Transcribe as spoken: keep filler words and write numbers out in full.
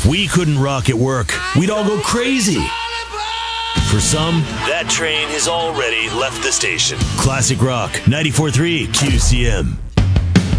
If we couldn't rock at work, we'd all go crazy. For some, that train has already left the station. Classic Rock, ninety-four point three Q C M.